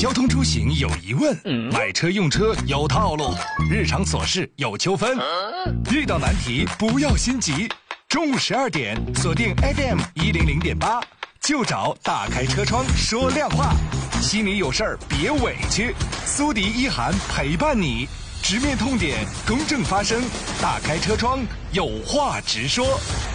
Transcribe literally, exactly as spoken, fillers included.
交通出行有疑问，买车用车有套路，日常琐事有纠纷，遇到难题不要心急。中午十二点，锁定 F M 一零零点八，就找打开车窗说亮话。心里有事儿别委屈，苏迪一涵陪伴你，直面痛点，公正发声，打开车窗有话直说。